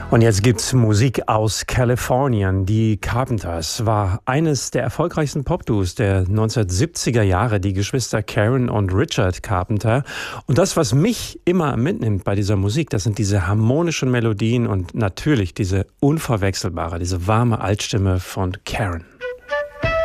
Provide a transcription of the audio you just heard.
Und jetzt gibt's Musik aus Kalifornien. Die Carpenters war eines der erfolgreichsten Popduos der 1970er Jahre, die Geschwister Karen und Richard Carpenter. Und das, was mich immer mitnimmt bei dieser Musik, das sind diese harmonischen Melodien und natürlich diese unverwechselbare, diese warme Altstimme von Karen.